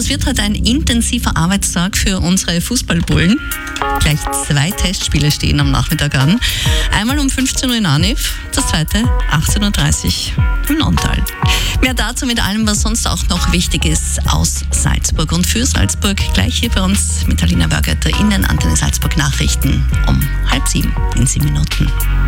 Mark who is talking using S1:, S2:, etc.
S1: Es wird heute ein intensiver Arbeitstag für unsere Fußballbullen. Gleich 2 Testspiele stehen am Nachmittag an. Einmal um 15 Uhr in Arniv, das zweite 18.30 Uhr im Nonntal. Mehr dazu mit allem, was sonst auch noch wichtig ist aus Salzburg und für Salzburg, gleich hier bei uns mit Alina Wörgötter in den Antenne Salzburg Nachrichten um 6:30 in 7 Minuten.